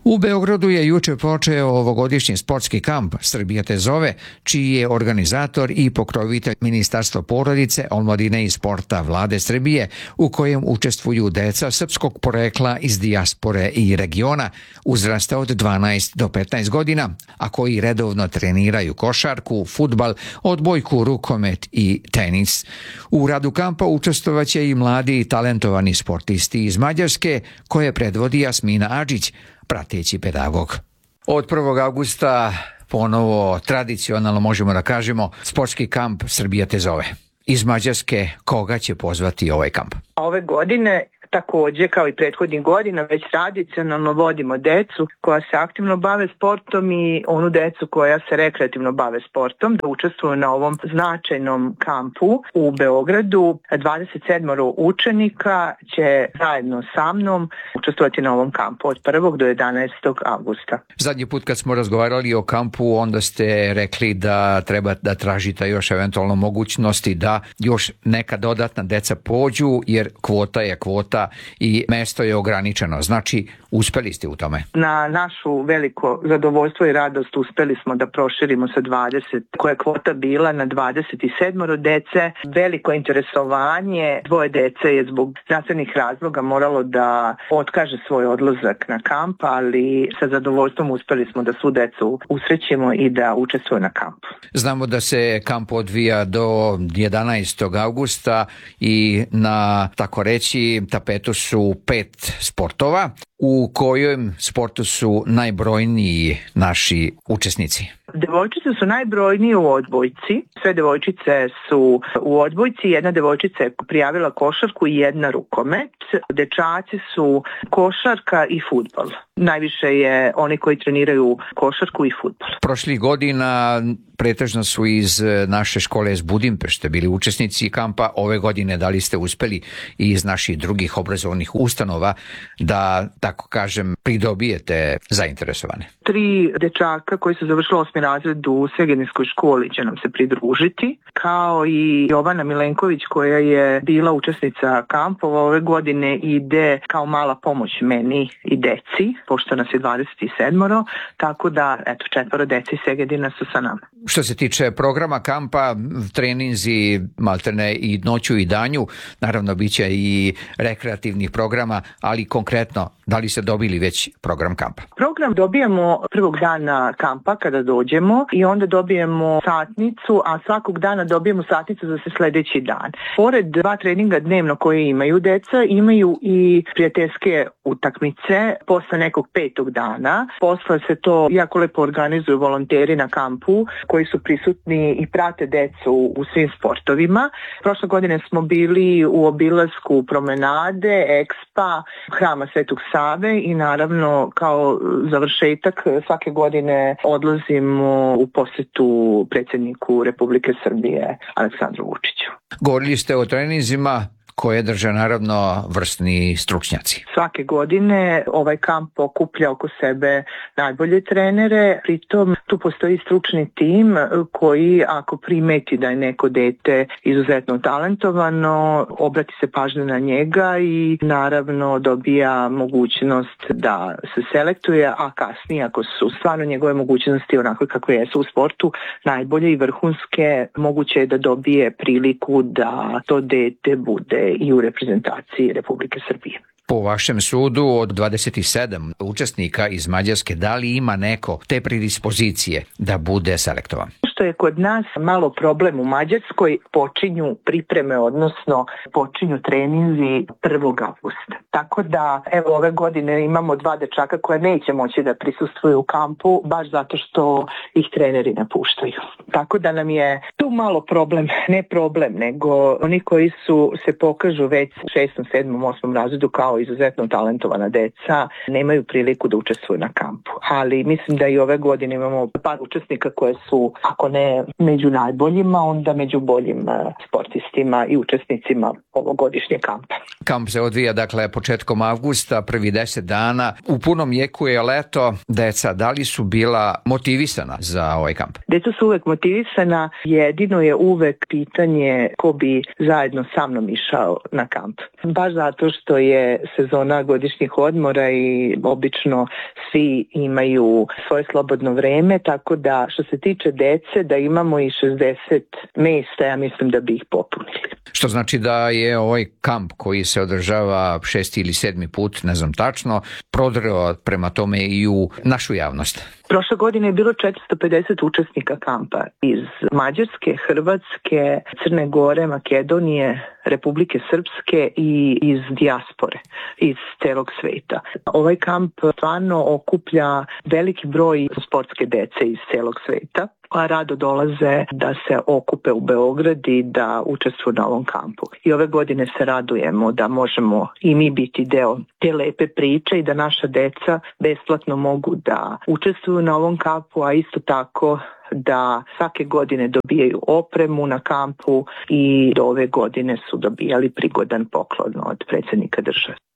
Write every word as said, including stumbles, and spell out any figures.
U Beogradu je juče počeo ovogodišnji sportski kamp Srbija te zove, čiji je organizator i pokrovitelj Ministarstvo porodice, omladine i sporta Vlade Srbije, u kojem učestvuju deca srpskog porekla iz dijaspore i regiona uzrasta od dvanaest do petnaest godina, a koji redovno treniraju košarku, fudbal, odbojku, rukomet i tenis. U radu kampa učestvovaće i mladi i talentovani sportisti iz Mađarske, koje predvodi Jasmina Adžić, prateći pedagog. Od prvog avgusta ponovo tradicionalno možemo da kažemo sportski kamp Srbija te zove. Iz Mađarske koga će pozvati ovaj kamp? Ove godine također, kao i prethodnih godina, već tradicionalno vodimo decu koja se aktivno bave sportom i onu decu koja se rekreativno bave sportom da učestvuju na ovom značajnom kampu u Beogradu. dvadeset sedam učenika će zajedno sa mnom učestvovati na ovom kampu od prvog do jedanaestog avgusta. Zadnji put kad smo razgovarali o kampu, onda ste rekli da treba da tražite još eventualno mogućnosti da još neka dodatna deca pođu, jer kvota je kvota i mesto je ograničeno. Znači, uspeli ste u tome? Na našu veliko zadovoljstvo i radost uspeli smo da proširimo sa dvadeset, koja je kvota bila, na dvadeset sedam dece. Veliko interesovanje. Dvoje dece je zbog zdravstvenih razloga moralo da otkaže svoj odlazak na kamp, ali sa zadovoljstvom uspeli smo da svu decu usrećimo i da učestvuju na kampu. Znamo da se kamp odvija do jedanaestog avgusta i na, tako reći, tapetu su pet sportova. U kojem sportu su najbrojniji naši učesnici? Devojčice su najbrojnije u odbojci. Sve devojčice su u odbojci. Jedna devojčica je prijavila košarku i jedna rukomet. Dečaci su košarka i fudbal. Najviše je oni koji treniraju košarku i fudbal. Prošlih godina pretežno su iz naše škole iz Budimpešte bili učesnici kampa. Ove godine da li ste uspeli i iz naših drugih obrazovnih ustanova da, tako kažem, pridobijete zainteresovane? Tri dečaka koji su završili osmi razred u Segedinskoj školi će nam se pridružiti, kao i Jovana Milenković koja je bila učesnica kampova. Ove godine ide kao mala pomoć meni i deci, pošto nas je dvadeset sedam, tako da eto, četvoro deci iz Segedina su sa nama. Što se tiče programa kampa, treninzi maltene i noću i danju, naravno bit će i rekreativnih programa, ali konkretno, da li ste dobili već program kampa? Program dobijemo prvog dana kampa kada dođemo i onda dobijemo satnicu, a svakog dana dobijemo satnicu za se sledeći dan. Pored dva treninga dnevno koje imaju deca, imaju i prijateljske utakmice posle nekog petog dana. Posle se to jako lepo organizuju volonteri na kampu koji su prisutni i prate decu u svim sportovima. Prošle godine smo bili u obilasku promenade, Ekspa, hrama Svetog Save i naravno kao završetak svake godine odlazimo u posetu predsjedniku Republike Srbije Aleksandru Vučiću. Govorili ste o treninzima koje drže naravno vrsni stručnjaci. Svake godine ovaj kamp okuplja oko sebe najbolje trenere, pritom tu postoji stručni tim koji ako primeti da je neko dete izuzetno talentovano, obrati se pažnja na njega i naravno dobija mogućnost da se selektuje, a kasnije ako su stvarno njegove mogućnosti onako kako jesu u sportu najbolje i vrhunske, moguće je da dobije priliku da to dete bude i u reprezentaciji Republike Srbije. Po vašem sudu od dvadeset sedam učesnika iz Mađarske, da li ima neko te predispozicije da bude selektovan? Što je kod nas malo problem u Mađarskoj, počinju pripreme, odnosno počinju treninzi prvog avgusta. Tako da, evo, ove godine imamo dva dečaka koja neće moći da prisustvuju u kampu, baš zato što ih treneri napuštaju. Tako da nam je tu malo problem, ne problem, nego oni koji su se pokažu već šestom, sedmom, osmom razredu kao izuzetno talentovana deca, nemaju priliku da učestvuju na kampu. Ali mislim da i ove godine imamo par učesnika koje su, ako ako ne među najboljima, onda među boljim sportistima i učesnicima ovogodišnje kampa. Kamp se odvija dakle početkom avgusta, prvi deset dana. U punom jeku je leto. Deca, da li su bila motivisana za ovaj kamp? Deca su uvek motivisana, jedino je uvek pitanje ko bi zajedno sa mnom išao na kamp. Baš zato što je sezona godišnjih odmora i obično svi imaju svoje slobodno vreme, tako da što se tiče dece da imamo i šezdeset mesta, ja mislim da bi ih popunili. Što znači da je ovaj kamp koji se održava šesti ili sedmi put, ne znam tačno, prodreo prema tome i u našu javnost. Prošle godine je bilo četiristo pedeset učesnika kampa iz Mađarske, Hrvatske, Crne Gore, Makedonije, Republike Srpske i iz dijaspore, iz celog sveta. Ovaj kamp stvarno okuplja veliki broj sportske dece iz celog sveta, a rado dolaze da se okupe u Beograd i da učestvuju na ovom kampu. I ove godine se radujemo da možemo i mi biti deo te lepe priče i da naša deca besplatno mogu da učestvuju na ovom kampu, a isto tako da svake godine dobijaju opremu na kampu i do ove godine su dobijali prigodan poklon od predsjednika države.